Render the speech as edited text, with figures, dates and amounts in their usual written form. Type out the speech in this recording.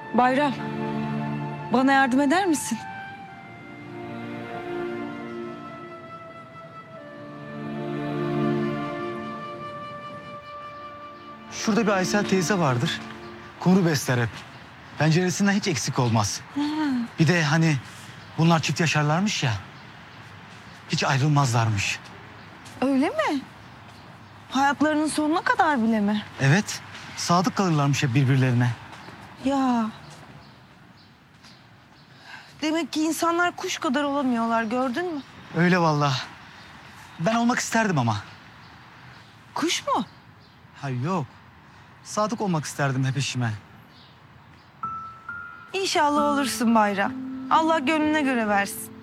Bayram, bana yardım eder misin? Şurada bir Aysel teyze vardır. Kumru besler hep. Penceresinden hiç eksik olmaz. Bir de hani bunlar çift yaşarlarmış ya. Hiç ayrılmazlarmış. Öyle mi? Hayatlarının sonuna kadar bile mi? Evet, sadık kalırlarmış hep birbirlerine. Ya. Demek ki insanlar kuş kadar olamıyorlar, gördün mü? Öyle vallahi. Ben olmak isterdim ama. Kuş mu? Hayır yok. Sadık olmak isterdim hep eşime. İnşallah olursun Bayram. Allah gönlüne göre versin.